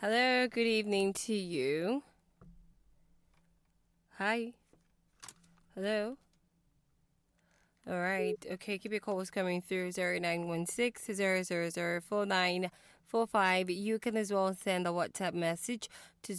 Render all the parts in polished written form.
Hello, good evening to you. Hi. Hello. All right. Okay, keep your calls coming through 0916 0004945. You can as well send a WhatsApp message to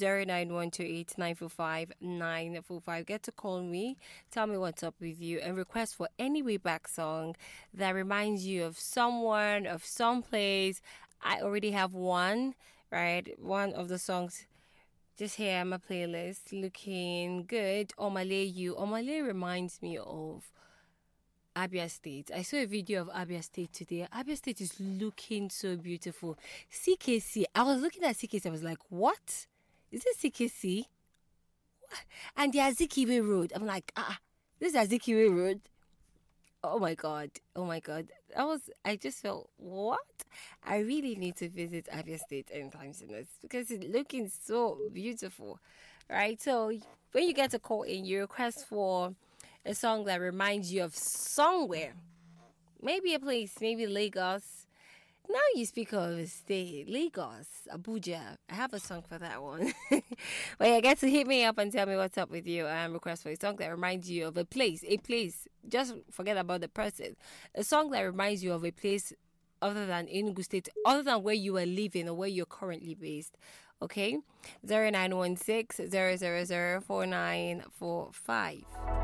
09128945. Get to call me, tell me what's up with you, and request for any way back song that reminds you of someone, of someplace. I already have one, right? One of the songs just here on my playlist, looking good. Omale You. Omale reminds me of Abia State. I saw a video of Abia State today. Abia State is looking so beautiful. CKC. I was looking at CKC. I was like, what? Is this CKC? And the Azikiwe Road. I'm like, this is Azikiwe Road. Oh my god. Oh my god. I just felt, what? I really need to visit Abia State anytime soon because it's looking so beautiful. Right? So when you get a call in, you request for a song that reminds you of somewhere. Maybe a place, maybe Lagos. Now you speak of a state, Lagos, Abuja. I have a song for that one. But yeah, get to hit me up and tell me what's up with you and request for a song that reminds you of a place. A place. Just forget about the person. A song that reminds you of a place other than Enugu State, other than where you are living or where you're currently based. Okay? 0916 0004945.